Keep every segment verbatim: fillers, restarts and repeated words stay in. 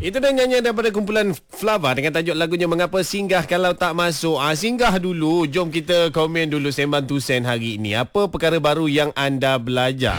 Itu dah nyanyian daripada kumpulan Flava dengan tajuk lagunya Mengapa Singgah Kalau Tak Masuk. Ah, singgah dulu. Jom kita komen dulu Sembang Tusen hari ini. Apa perkara baru yang anda belajar?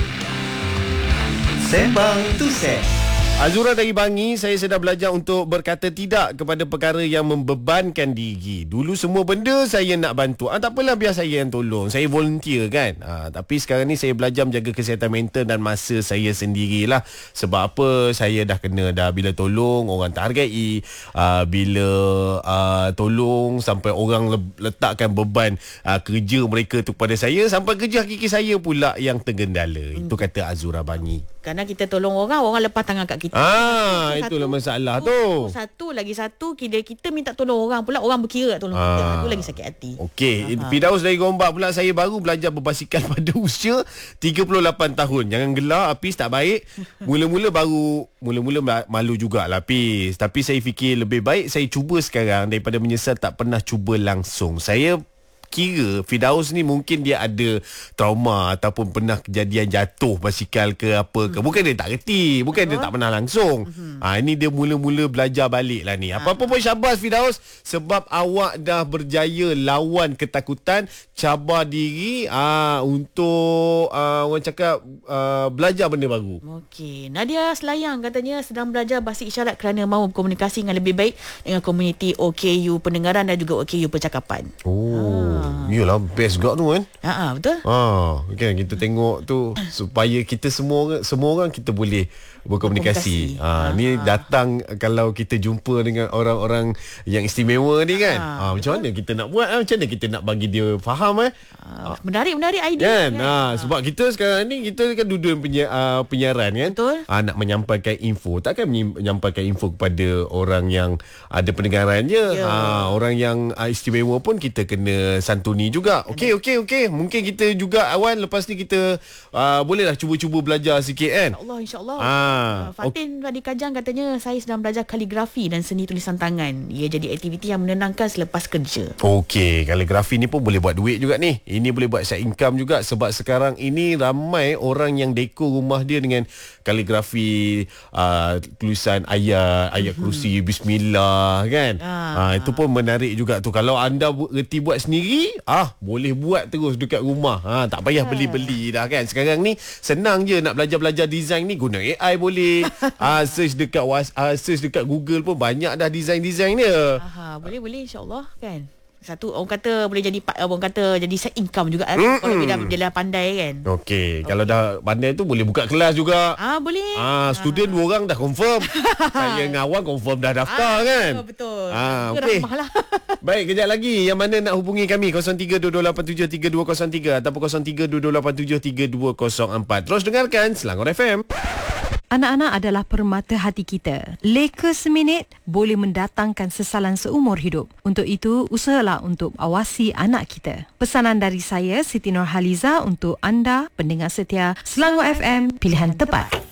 Sembang Tusen. Azura dari Bangi, saya sedang belajar untuk berkata tidak kepada perkara yang membebankan diri. Dulu semua benda saya nak bantu. Ah, tak apalah, biar saya yang tolong. Saya volunteer kan. Ah, tapi sekarang ni saya belajar menjaga kesihatan mental dan masa saya sendirilah. Sebab apa? Saya dah kena dah. Bila tolong, orang tak hargai. Ah, bila ah, tolong sampai orang letakkan beban ah, kerja mereka tu kepada saya, sampai kerja hakiki saya pula yang tergendala. Hmm. Itu kata Azura Bangi. Kerana kita tolong orang, orang lepas tangan kat kita. Ah, satu, itulah masalah tu. Satu lagi satu, kita, kita minta tolong orang pula, orang berkira tolong ah. kita. Itu lagi sakit hati. Okey, Firdaus dari Gombak pula, saya baru belajar berbasikal pada usia tiga puluh lapan tahun. Jangan gelar, Apis, tak baik. Mula-mula baru, mula-mula malu jugalah, Apis. Tapi saya fikir lebih baik saya cuba sekarang daripada menyesal tak pernah cuba langsung. Saya kira Firdaus ni mungkin dia ada trauma ataupun pernah kejadian jatuh basikal ke apa ke. Bukan dia tak reti, bukan Betul. dia tak pernah langsung. Mm-hmm. Ha, ini dia mula-mula belajar balik lah ni. Apa-apa pun syabas Firdaus, sebab awak dah berjaya lawan ketakutan, cabar diri ha, untuk uh, orang cakap uh, belajar benda baru. Okey, Nadia Selayang katanya sedang belajar bahasa isyarat kerana mahu berkomunikasi dengan lebih baik dengan komuniti O K U pendengaran dan juga O K U percakapan. Oh. Ha. Yalah, best gak tu kan. Ha, betul. Ha, kan kita tengok tu supaya kita semua orang semua orang kita boleh berkomunikasi. Ha, ha, ni datang kalau kita jumpa dengan orang-orang yang istimewa ni kan. Ha, ha macam mana kita nak buat? Ha, macam mana kita nak bagi dia faham eh? Ha, menarik-menarik idea kan. kan? Ha, sebab kita sekarang ni kita kan duduk penyiar, uh, penyiaran kan. Betul. Ha, nak menyampaikan info, takkan menyampaikan info kepada orang yang ada pendengaran je. Ya. Ha, orang yang uh, istimewa pun kita kena santuni juga. Okey, okey, okey. Mungkin kita juga Awan lepas ni kita uh, bolehlah cuba-cuba belajar sikit kan. InsyaAllah, insyaAllah. Ha, uh, Fatin okay. Tadi Kajang katanya saya sedang belajar kaligrafi dan seni tulisan tangan. Ia jadi aktiviti yang menenangkan selepas kerja. Okey, kaligrafi ni pun boleh buat duit juga ni. Ini boleh buat side income juga sebab sekarang ini ramai orang yang dekor rumah dia dengan kaligrafi uh, tulisan ayat, ayat kursi, bismillah kan. Ah, ha, itu pun menarik juga tu. Kalau anda bu- reti buat sendiri, ah boleh buat terus dekat rumah. Ha, tak payah beli-beli dah kan. Sekarang ni senang je nak belajar-belajar design ni, guna A I boleh. ah search dekat was, ah, search dekat Google pun banyak dah design-design dia. Aha, boleh boleh insya-Allah kan. Satu orang kata boleh jadi orang kata jadi side income juga mm-hmm. kalau dia dah, dia dah pandai kan. Okey, okay. Kalau dah pandai tu boleh buka kelas juga. Ah boleh. Ah student dua ah. orang dah confirm. Saya dengan Awang confirm dah daftar ah, kan. Betul. Ah okey. Baik, kejap lagi yang mana nak hubungi kami kosong tiga dua dua lapan tujuh tiga dua kosong tiga ataupun kosong tiga dua dua lapan tujuh tiga dua kosong empat. Terus dengarkan Selangor F M. Anak-anak adalah permata hati kita. Leka seminit boleh mendatangkan sesalan seumur hidup. Untuk itu, usahalah untuk awasi anak kita. Pesanan dari saya, Siti Nurhaliza, untuk anda, pendengar setia Selangor F M, pilihan tepat.